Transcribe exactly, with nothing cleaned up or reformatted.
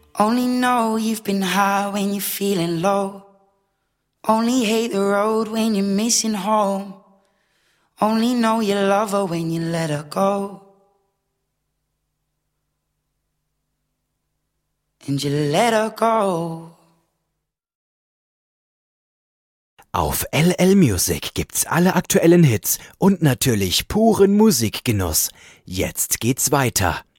Only know you've been high when you're feeling low. Only hate the road when you're missing home. Only know you love her when you let her go. And you let her go. Auf L L Music gibt's alle aktuellen Hits und natürlich puren Musikgenuss. Jetzt geht's weiter.